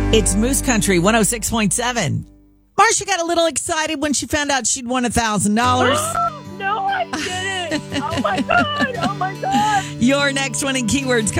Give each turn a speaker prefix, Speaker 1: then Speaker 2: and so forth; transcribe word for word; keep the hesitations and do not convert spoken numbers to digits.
Speaker 1: It's Moose Country one oh six point seven. Marcia got a little excited when she found out she'd won one thousand dollars.
Speaker 2: No, I didn't. Oh, my God. Oh, my God.
Speaker 1: Your next one in keywords